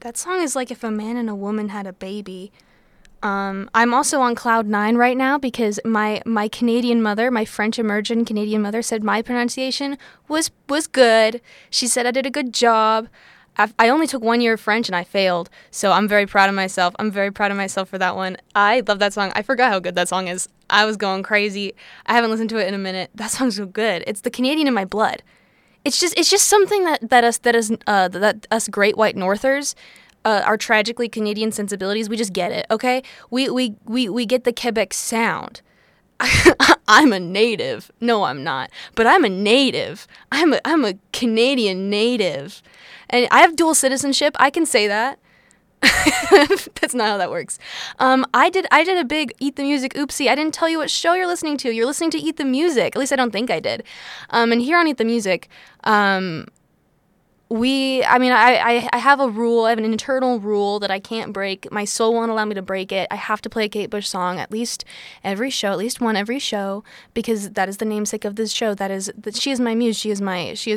That song is like if a man and a woman had a baby. I'm also on cloud 9 right now because my Canadian mother, my French immersion Canadian mother, said my pronunciation was good. She said I did a good job. I only took 1 year of French and I failed, so I'm very proud of myself. I'm very proud of myself for that one. I love that song. I forgot how good that song is. I was going crazy. I haven't listened to it in a minute. That song's so good. It's the Canadian in my blood. It's just something that us great white Northers, our tragically Canadian sensibilities, we just get it, okay? We get the Quebec sound. I'm a native. No, I'm not. But I'm a native. I'm a Canadian native. And I have dual citizenship. I can say that. That's not how that works. I did a big Eat the Music oopsie. I didn't tell you what show you're listening to. You're listening to Eat the Music. At least I don't think I did. And here on Eat the Music, I have a rule. I have an internal rule that I can't break. My soul won't allow me to break it. I have to play a Kate Bush song at least one every show, because that is the namesake of this show. She is my muse. She is